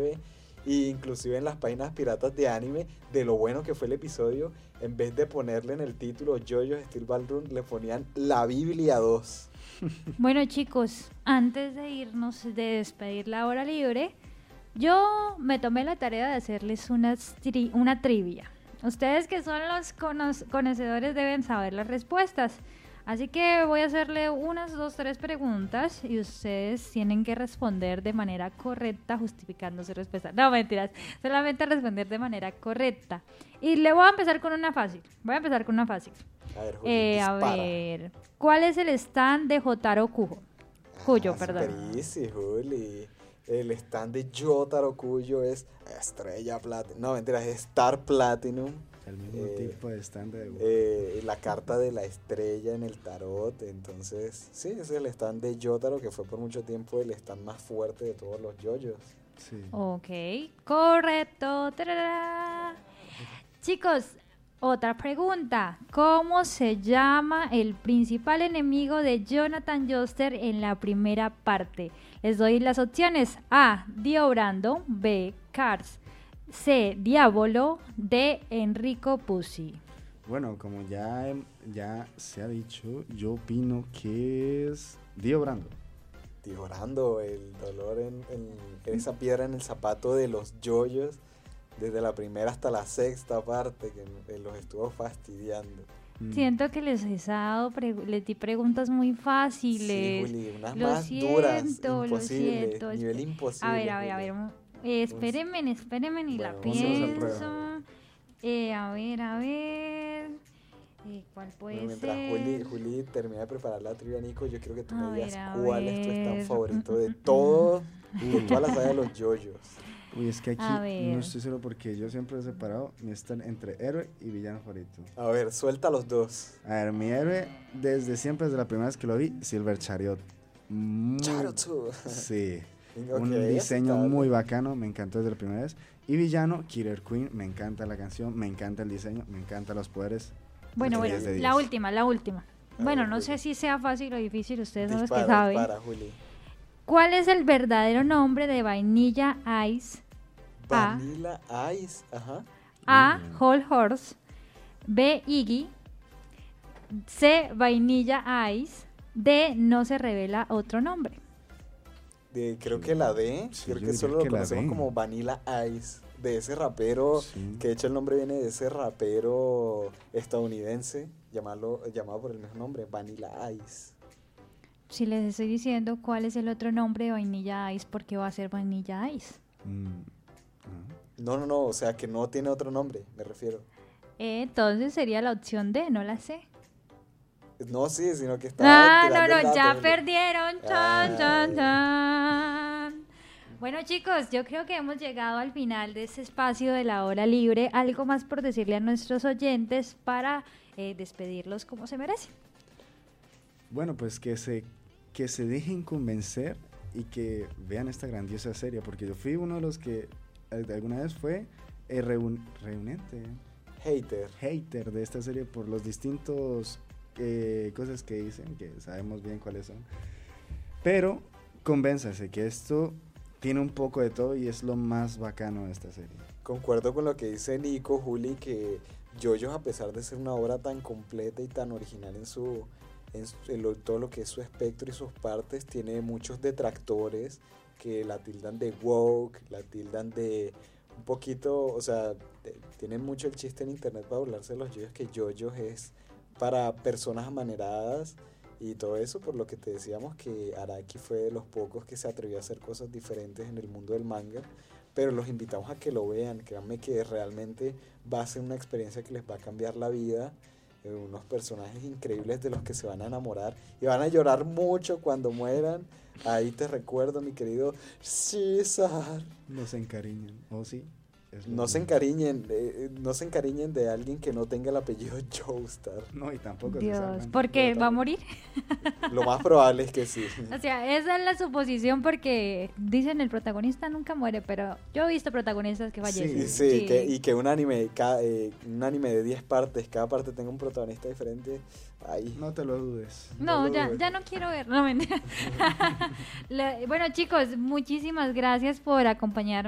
9, e inclusive en las páginas piratas de anime, de lo bueno que fue el episodio, en vez de ponerle en el título JoJo's Steel Ball Run, le ponían La Biblia 2. Bueno, chicos, antes de irnos, de despedir la hora libre, yo me tomé la tarea de hacerles una trivia. Ustedes que son los conocedores deben saber las respuestas. Así que voy a hacerle unas 2, 3 preguntas y ustedes tienen que responder de manera correcta justificando su respuesta. No, mentiras, solamente responder de manera correcta. Y le voy a empezar con una fácil. A ver, Juli, a ver, ¿cuál es el stand de Jotaro Kujo, perdón? Super easy, Juli. El stand de Jotaro Kujo es Estrella Platinum. No, mentiras, es Star Platinum. El mismo tipo de stand de la carta de la estrella en el tarot. Entonces, sí, es el stand de Jotaro, que fue por mucho tiempo el stand más fuerte de todos los JoJo's. Sí. Ok, correcto. ¡Tarara! Chicos, otra pregunta. ¿Cómo se llama el principal enemigo de Jonathan Joestar en la primera parte? Les doy las opciones. A, Dio Brando. B, Cars. C, Diablo. D, Enrico Pucci. Bueno, como ya se ha dicho, yo opino que es Dio Brando. Dio Brando, el dolor en esa piedra en el zapato de los JoJo's, desde la primera hasta la sexta parte, que los estuvo fastidiando. Siento que les di preguntas muy fáciles. Sí, Juli, unas más duras, imposibles, nivel imposible. A ver. Espérenme y la pienso. A ver. ¿Cuál puede ser? Mientras Juli termina de preparar la trivia, Nico, yo quiero que tú me digas cuál es tu stand favorito de toda la saga de los JoJo's. Uy, es que aquí no estoy seguro porque yo siempre he separado mi stand entre héroe y villano favorito. A ver, suelta los dos. A ver, mi héroe desde siempre, desde la primera vez que lo vi, Silver Chariot. Chariot. Sí. Okay, un diseño muy bacano, me encantó desde la primera vez. Y villano, Killer Queen, me encanta la canción, me encanta el diseño, me encantan los poderes. Bueno, la última. Bueno, no sé si sea fácil o difícil, ustedes son los que saben. Juli. ¿Cuál es el verdadero nombre de Vanilla Ice? Vanilla Ice, ajá. A, Whole Horse. B, Iggy. C, Vanilla Ice. D, no se revela otro nombre. Creo que la D, sí, creo que solo lo conocemos como Vanilla Ice, de ese rapero, que de hecho el nombre viene de ese rapero estadounidense, llamado por el mismo nombre, Vanilla Ice. Si les estoy diciendo cuál es el otro nombre de Vanilla Ice, ¿por qué va a ser Vanilla Ice? No, o sea que no tiene otro nombre, me refiero. Entonces sería la opción D, no la sé. No, sí, sino que está... No, ya perdieron. Chan. Bueno, chicos, yo creo que hemos llegado al final de este espacio de la hora libre. ¿Algo más por decirle a nuestros oyentes para despedirlos como se merecen? Bueno, pues que se dejen convencer y que vean esta grandiosa serie, porque yo fui uno de los que alguna vez fue hater de esta serie por los distintos cosas que dicen, que sabemos bien cuáles son, pero convénzase que esto tiene un poco de todo y es lo más bacano de esta serie. Concuerdo con lo que dice Nico, Juli, que JoJo's, a pesar de ser una obra tan completa y tan original en todo lo que es su espectro y sus partes, tiene muchos detractores que la tildan de woke, la tildan de un poquito, o sea, tienen mucho el chiste en internet para burlarse de los JoJo's, que JoJo's es para personas amaneradas y todo eso, por lo que te decíamos que Araki fue de los pocos que se atrevió a hacer cosas diferentes en el mundo del manga, pero los invitamos a que lo vean, créanme que realmente va a ser una experiencia que les va a cambiar la vida, unos personajes increíbles de los que se van a enamorar y van a llorar mucho cuando mueran. Ahí te recuerdo, mi querido César. No se encariñen, ¿o sí? No se encariñen de alguien que no tenga el apellido Joestar. No, y tampoco Dios, se salvan. ¿por qué? ¿Va a morir? Lo más probable es que sí. O sea, esa es la suposición porque dicen el protagonista nunca muere, pero yo he visto protagonistas que fallecen. Sí. Y que un anime de 10 partes, cada parte tenga un protagonista diferente. Ahí. No te lo dudes. No, ya no quiero ver. No, mentira. Bueno, chicos, muchísimas gracias por acompañarme